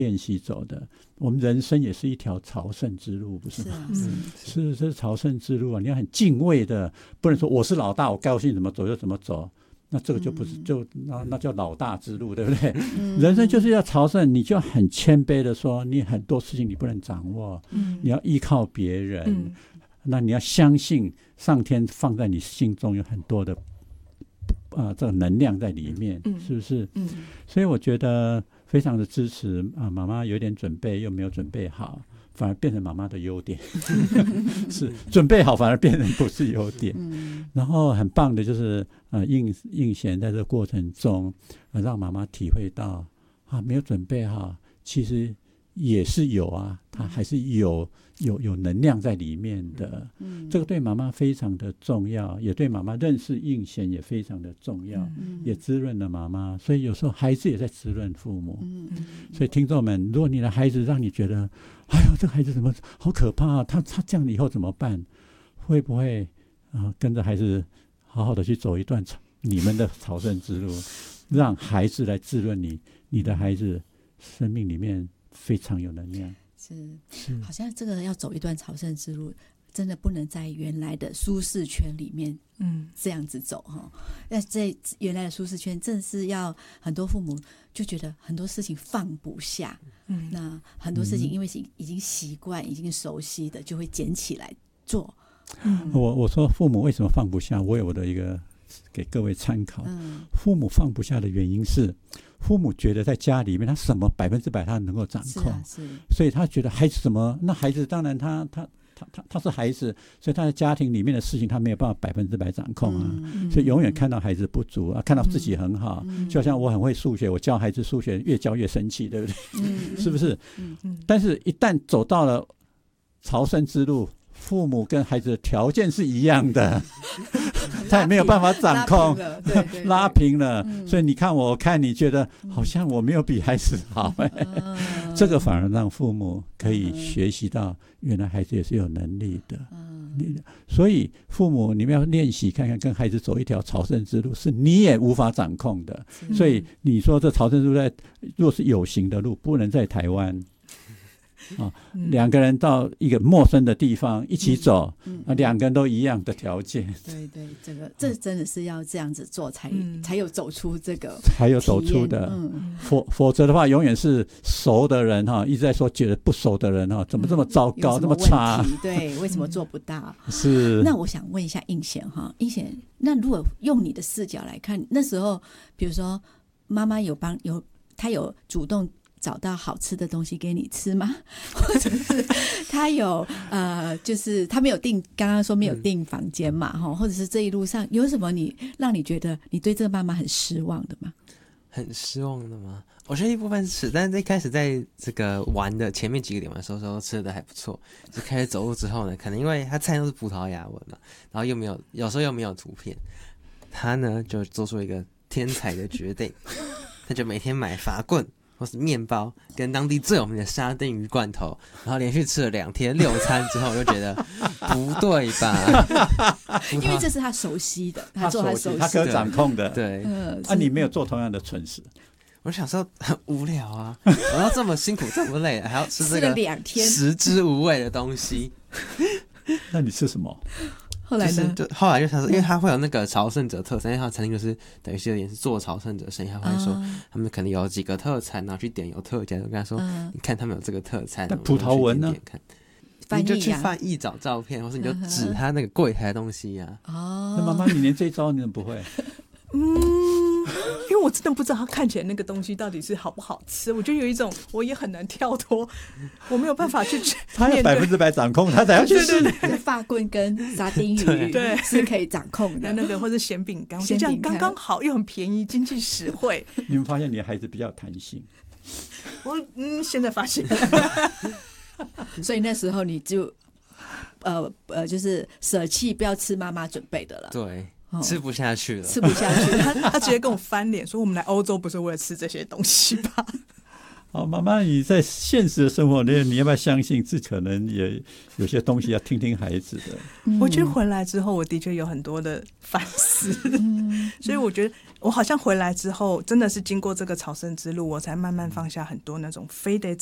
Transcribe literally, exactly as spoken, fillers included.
练习走的。我们人生也是一条朝圣之路，不是吗？ 是、啊、 是是朝圣之路啊！你要很敬畏的，不能说我是老大，我高兴怎么走就怎么走。那这个就不是，嗯、就那那叫老大之路，对不对？嗯、人生就是要朝圣，你就很谦卑的说，你很多事情你不能掌握，嗯、你要依靠别人，嗯、那你要相信上天放在你心中有很多的呃这个能量在里面，嗯、是不是？嗯、所以我觉得非常的支持啊，妈妈有点准备又没有准备好。反而变成妈妈的优点是准备好反而变成不是优点、嗯、然后很棒的就是呃应应贤在这个过程中、呃、让妈妈体会到啊没有准备好其实也是有啊，他还是有有有能量在里面的、嗯、这个对妈妈非常的重要，也对妈妈认识应贤也非常的重要、嗯、也滋润了妈妈，所以有时候孩子也在滋润父母、嗯、所以听众们，如果你的孩子让你觉得哎呦这个孩子怎么好可怕、啊、他他这样以后怎么办，会不会、呃、跟着孩子好好的去走一段你们的朝圣之路，让孩子来滋润你，你的孩子生命里面非常有能量。 是, 是好像这个要走一段朝圣之路，真的不能在原来的舒适圈里面嗯这样子走哈。那在原来的舒适圈正是要很多父母就觉得很多事情放不下，嗯，那很多事情因为已经习惯已经熟悉的就会捡起来做。嗯， 我我说父母为什么放不下，我有我的一个给各位参考、嗯、父母放不下的原因是父母觉得在家里面他什么百分之百他能够掌控，是啊是，所以他觉得孩子什么，那孩子当然他他他他他是孩子，所以他在家庭里面的事情他没有办法百分之百掌控啊、嗯，所以永远看到孩子不足啊，看到自己很好、嗯、就像我很会数学，我教孩子数学越教越生气，对不对、嗯、是不是、嗯嗯、但是一旦走到了朝圣之路，父母跟孩子的条件是一样的他也没有办法掌控，拉平了, 对对对拉平了、嗯、所以你看我看你觉得好像我没有比孩子好、欸嗯、这个反而让父母可以学习到原来孩子也是有能力的、嗯、所以父母你们要练习看看跟孩子走一条朝圣之路是你也无法掌控的，所以你说这朝圣之路在若是有形的路不能在台湾啊，两个人到一个陌生的地方一起走、嗯嗯、啊，两个人都一样的条件， 对对，这个这真的是要这样子做才、嗯、才有走出这个才有走出的、嗯、否否则的话永远是熟的人哈，一直在说觉得不熟的人哈，怎么这么糟糕、嗯、这么差， 对，为什么做不到是。 那我想问一下应贤哈，应贤，那如果用你的视角来看，那时候比如说妈妈有帮有她有主动找到好吃的东西给你吃吗？或者是他有呃，就是他没有订，刚刚说没有订房间嘛，哈、嗯，或者是这一路上有什么你让你觉得你对这个妈妈很失望的吗？ 很失望的吗？我觉得一部分是，但是一开始在这个玩的前面几个点玩的时候，时候吃的还不错，就开始走路之后呢，可能因为他菜都是葡萄牙文嘛，然后又没有，有时候又没有图片，他呢就做出一个天才的决定，他就每天买法棍或是面包跟当地最有名的沙丁鱼罐头，然后连续吃了两天六餐之后，我就觉得不对吧？ 因为这是他熟悉的，他做他熟悉的， 他可掌控的。 对， 呃、 啊，你没有做同样的蠢事。 我想说很无聊啊，我要这么辛苦这么累，还要吃这个食之无味的东西。 那你吃什么？ 后来呢？ 就后来就想说，因为他会有那个朝圣者特餐，因为他的餐厅就是等于是有点是做朝圣者生意，他会说、嗯、他们可能有几个特餐，然后去点有特价，就跟他说、嗯，你看他们有这个特餐， 但葡萄文呢？ 你就去翻译找照片，或是你就指他那个柜台的东西呀、啊。 哦，那妈妈，你连这一招你怎么不会？ 嗯，因为我真的不知道它看起来那个东西到底是好不好吃，我就有一种我也很难跳脱，我没有办法去他要百分之百掌控，他才要去试。 对对对，法棍跟沙丁鱼对是可以掌控的， 那个或者咸饼干，这样刚刚好又很便宜，经济实惠。 你们发现你的孩子比较有弹性？ 我嗯，现在发现所以那时候你就呃呃，就是舍弃不要吃妈妈准备的了。 对。吃不下去了， 吃不下去他他直接跟我翻脸说：“我们来欧洲不是为了吃这些东西吧？” 好，妈妈，你在现实的生活里，你要不要相信这可能也有些东西要听听孩子的？ 我觉得回来之后，我的确有很多的反思，所以我觉得我好像回来之后，真的是经过这个朝圣之路，我才慢慢放下很多那种非得